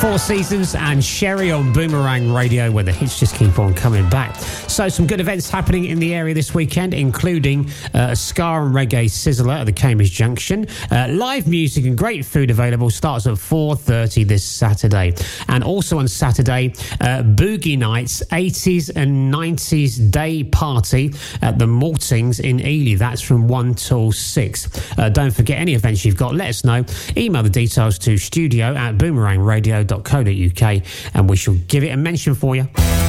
Four Seasons and Sherry on Boomerang Radio, where the hits just keep on coming back. So some good events happening in the area this weekend, including a ska and reggae sizzler at the Cambridge Junction. Live music and great food available, starts at 4:30 this Saturday. And also on Saturday, Boogie Nights 80s and 90s day party at the Maltings in Ely. That's from 1 till 6. Don't forget, any events you've got, let us know. Email the details to studio@boomerangradio.co.uk and we shall give it a mention for you.